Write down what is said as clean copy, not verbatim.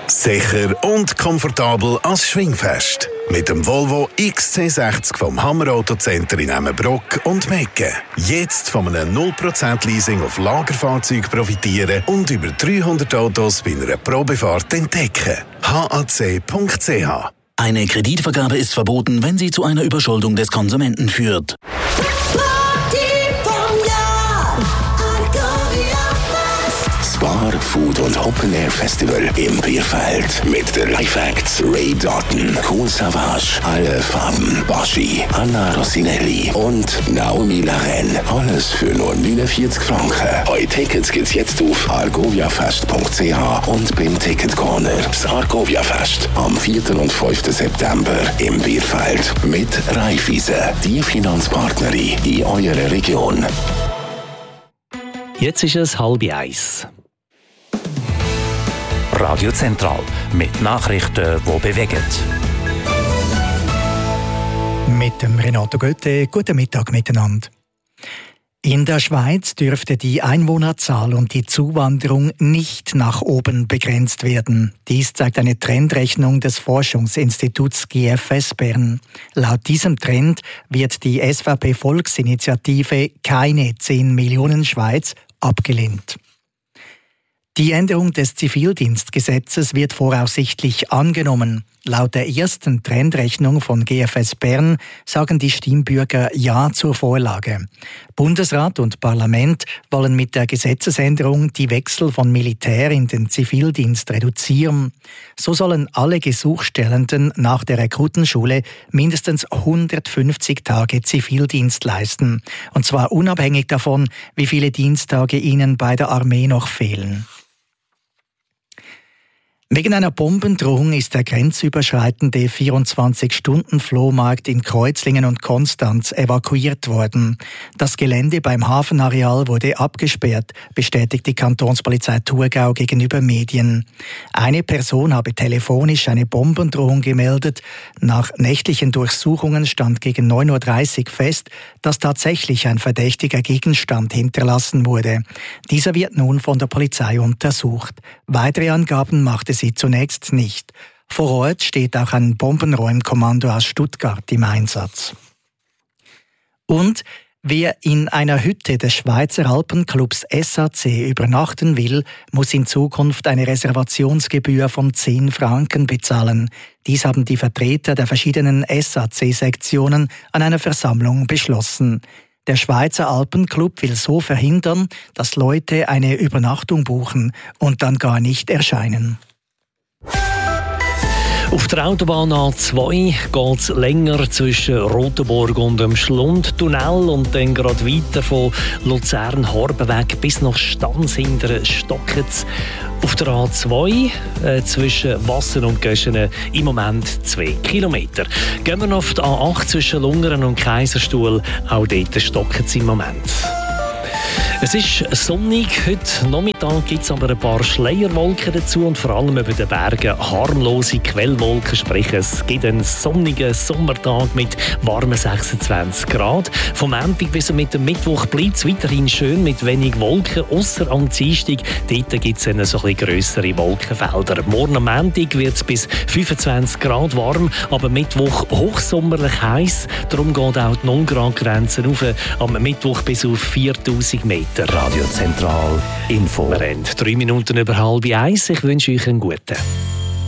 Sicher und komfortabel als Schwingfest. Mit dem Volvo XC60 vom Hammer Auto Center in Emmenbrock und Mecken. Jetzt von einem 0% Leasing auf Lagerfahrzeuge profitieren und über 300 Autos bei einer Probefahrt entdecken. HAC.ch. Eine Kreditvergabe ist verboten, wenn sie zu einer Überschuldung des Konsumenten führt. Bar, Food und Open Air Festival im Bierfeld mit den Live-Acts Ray Doughton, Kool Savas, Alle Farben, Baschi, Anna Rossinelli und Naomi Laren. Alles für nur 49 Franken. Eure Tickets gibt's jetzt auf argoviafest.ch und beim Ticket Corner. Das Argovia Fest am 4. und 5. September im Bierfeld mit Raiffeisen, die Finanzpartnerin in eurer Region. Jetzt ist es 12:30. Radio Zentral mit Nachrichten, die bewegen. Mit dem Renato Götte, guten Mittag miteinander. In der Schweiz dürfte die Einwohnerzahl und die Zuwanderung nicht nach oben begrenzt werden. Dies zeigt eine Trendrechnung des Forschungsinstituts GFS Bern. Laut diesem Trend wird die SVP-Volksinitiative Keine 10 Millionen Schweiz abgelehnt. Die Änderung des Zivildienstgesetzes wird voraussichtlich angenommen. Laut der ersten Trendrechnung von GFS Bern sagen die Stimmbürger Ja zur Vorlage. Bundesrat und Parlament wollen mit der Gesetzesänderung die Wechsel von Militär in den Zivildienst reduzieren. So sollen alle Gesuchstellenden nach der Rekrutenschule mindestens 150 Tage Zivildienst leisten. Und zwar unabhängig davon, wie viele Diensttage ihnen bei der Armee noch fehlen. Wegen einer Bombendrohung ist der grenzüberschreitende 24-Stunden-Flohmarkt in Kreuzlingen und Konstanz evakuiert worden. Das Gelände beim Hafenareal wurde abgesperrt, bestätigt die Kantonspolizei Thurgau gegenüber Medien. Eine Person habe telefonisch eine Bombendrohung gemeldet. Nach nächtlichen Durchsuchungen stand gegen 9:30 Uhr fest, dass tatsächlich ein verdächtiger Gegenstand hinterlassen wurde. Dieser wird nun von der Polizei untersucht. Weitere Angaben machte sie zunächst nicht. Vor Ort steht auch ein Bombenräumkommando aus Stuttgart im Einsatz. Und wer in einer Hütte des Schweizer Alpenclubs SAC übernachten will, muss in Zukunft eine Reservationsgebühr von 10 Franken bezahlen. Dies haben die Vertreter der verschiedenen SAC-Sektionen an einer Versammlung beschlossen. Der Schweizer Alpenclub will so verhindern, dass Leute eine Übernachtung buchen und dann gar nicht erscheinen. Auf der Autobahn A2 geht es länger zwischen Rotenburg und dem Schlundtunnel und dann gerade weiter von Luzern-Horbenweg bis nach Stanz hinter Stockitz. Auf der A2 zwischen Wassen und Göschenen im Moment 2 Kilometer. Gehen wir noch auf die A8 zwischen Lungern und Kaiserstuhl, auch dort Stockitz im Moment. Es ist sonnig. Heute Nachmittag gibt es aber ein paar Schleierwolken dazu und vor allem über den Bergen harmlose Quellwolken. Sprich, es gibt einen sonnigen Sommertag mit warmen 26 Grad. Vom Montag bis mit dem Mittwoch bleibt es weiterhin schön mit wenig Wolken, ausser am Dienstag. Dort gibt es so ein bisschen grössere Wolkenfelder. Morgen am Montag wird es bis 25 Grad warm, aber Mittwoch hochsommerlich heiß. Darum geht auch die 0-Grad-Grenze rauf, am Mittwoch bis auf 4000 Meter. Radio Zentral Info. Wir haben 3 Minuten über 12:30. Ich wünsche euch einen guten.